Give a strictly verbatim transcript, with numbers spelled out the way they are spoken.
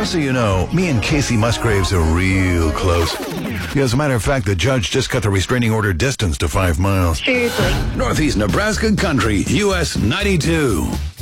Just so you know, me and Casey Musgraves are real close. Yeah, as a matter of fact, the judge just cut the restraining order distance to five miles. Seriously. Northeast Nebraska Country, U S ninety-two.